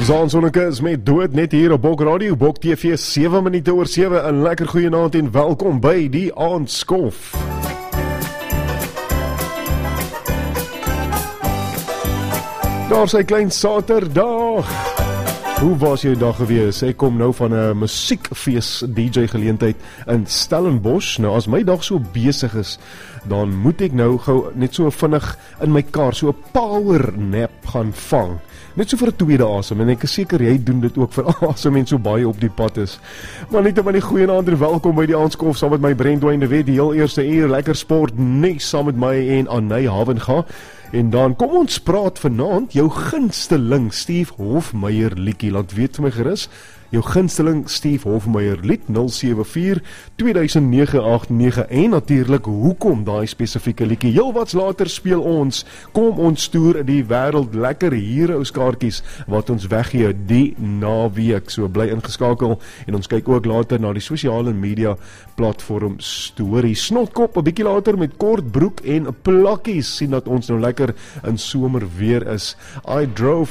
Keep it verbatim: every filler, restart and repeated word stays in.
Zaan Sonneke is met dood net hier op Bok Radio, Bok T V sewe minute oor sewe. En lekker goeie aand en welkom by die aandskof. Daar sy klein Saterdag. Hoe was jou dag gewees? Ek kom nou van 'n musiekfees D J geleentheid in Stellenbosch. Nou as my dag so besig is, dan moet ek nou gou net so vinnig in my kar so 'n power nap gaan vang. Net so vir 'n tweede asem, en ek is seker jy doen dit ook vir asem en so baie op die pad is. Maar net om aan die goeie aand en welkom by die aandskof saam met my Brandwyn de Wet, die heel eerste uur lekker sport nes saam met my en Anay Havenga. En dan kom ons praat vanaand jou gunsteling Steve Hofmeyer liedjie. Laat weet vir my gerus jou gunsteling Steve Hofmeyer lied nul sewe vier twee nege agt nege en natuurlik hoekom daai spesifieke liedjie. Heel wat later speel ons Kom ons toer die wêreld lekker Heroes kaartjies wat ons weggee die naweek. So bly ingeskakel en ons kyk ook later na die sosiale media platform stories. Snotkop 'n bietjie later met kort broek en plakkies sien dat ons nou lekker in somer weer is. I drove